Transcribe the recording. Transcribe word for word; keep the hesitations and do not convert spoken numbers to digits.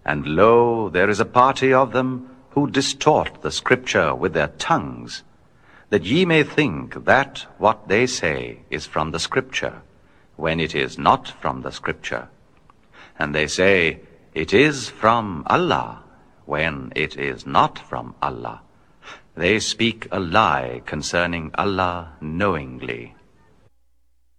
And lo, there is a party of them who distort the Scripture with their tongues, that ye may think that what they say is from the Scripture, when it is not from the Scripture. And they say, it is from Allah, when it is not from Allah. They speak a lie concerning Allah knowingly.